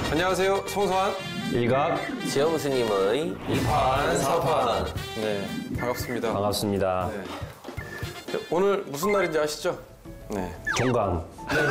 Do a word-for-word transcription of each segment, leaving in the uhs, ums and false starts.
안녕하세요, 송서환 일각 지영 스님의 이판 사판. 네, 반갑습니다. 반갑습니다. 네. 오늘 무슨 날인지 아시죠? 네, 종강.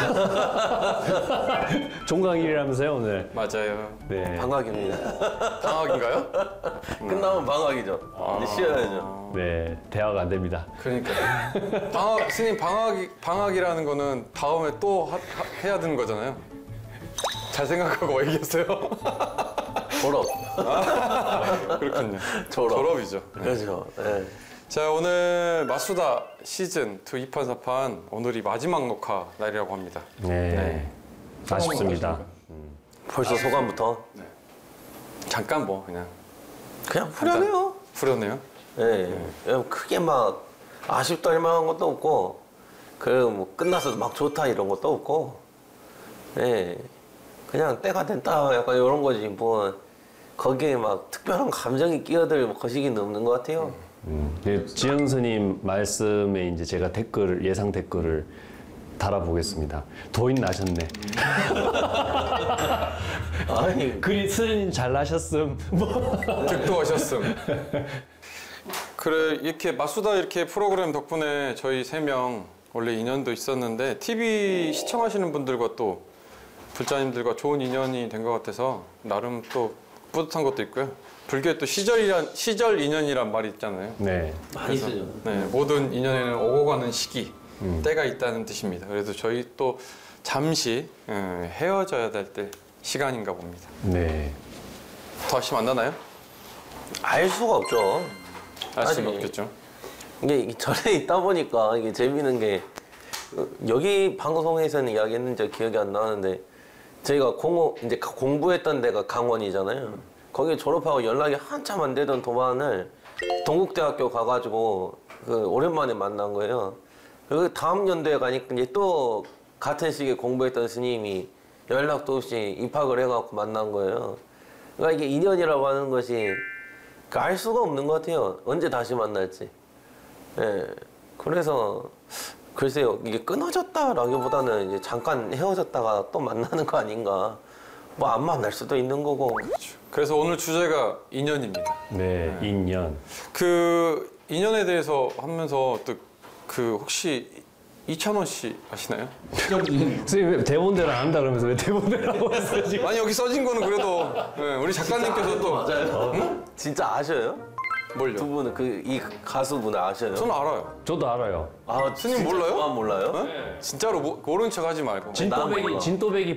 종강일이라면서요 오늘? 맞아요. 네. 방학입니다. 방학인가요? 끝나면 방학이죠. 아. 이제 쉬어야죠. 네, 대화가 안 됩니다. 그러니까 방학 스님 방학이 방학이라는 거는 다음에 또 하, 하, 해야 되는 거잖아요. 잘 생각하고 얘기했어요. 졸업. 아, 그렇군요. 졸업. 졸업이죠. 네. 그렇죠. 네. 자, 오늘 마수다 시즌 이 이판 사판 오늘이 마지막 녹화 날이라고 합니다. 네, 네. 아쉽습니다. 벌써 소감부터 네. 잠깐 뭐 그냥 그냥 후련해요. 후련해요. 네. 그냥 크게 막 아쉽다 할 만한 것도 없고, 그리고 뭐 끝나서 막 좋다 이런 것도 없고, 네. 그냥 때가 됐다 약간 이런 거지. 뭐 거기에 막 특별한 감정이 끼어들 거시기는 없는 것 같아요. 음, 네, 지영 스님 말씀에 이제 제가 댓글 예상 댓글을 달아보겠습니다. 도인 나셨네. 아니 글이 스님 잘 나셨음. 뭐. 득도하셨음. 그래, 이렇게 마수다 이렇게 프로그램 덕분에 저희 세 명 원래 인연도 있었는데 티비 시청하시는 분들과 또 불자님들과 좋은 인연이 된 것 같아서 나름 또 뿌듯한 것도 있고요. 불교에 또 시절이란 시절 인연이란 말이 있잖아요. 네. 많이 쓰죠. 네, 모든 인연에는 오고 가는 시기, 음. 때가 있다는 뜻입니다. 그래서 저희 또 잠시 음, 헤어져야 될 때 시간인가 봅니다. 네. 다시 만나나요? 알 수가 없죠. 알 수는 아니, 없겠죠. 이게 절에 있다 보니까 이게 재미있는 게, 여기 방송에서는 이야기했는지 기억이 안 나는데, 저희가 공호 이제 공부했던 데가 강원이잖아요. 거기 졸업하고 연락이 한참 안 되던 동안을 동국대학교 가가지고 그 오랜만에 만난 거예요. 그리고 다음 연도에 가니까 이제 또 같은 시기에 공부했던 스님이 연락도 없이 입학을 해갖고 만난 거예요. 그러니까 이게 인연이라고 하는 것이 알 수가 없는 것 같아요. 언제 다시 만날지. 예. 그래서 글쎄요, 이게 끊어졌다라기보다는 이제 잠깐 헤어졌다가 또 만나는 거 아닌가. 뭐 안 만날 수도 있는 거고. 그렇죠. 그래서 오늘 주제가 인연입니다. 네, 네. 인연. 그 인연에 대해서 하면서 또 그 혹시 이찬원 씨 아시나요? 선생님 대본대로 안 한다 그러면서 왜 대본대로 했어요 지금? 아니 여기 써진 거는 그래도 네, 우리 작가님께서 또 맞아요? 응? 진짜 아셔요? 뭘요? 두 분은 그 이 가수분을 아셔요? 저는 알아요. 저도 알아요. 아, 스님 진짜? 몰라요? 아, 몰라요? 어? 진짜로 모, 모른 척 하지 말고. 진또배기 몰라. 진또배기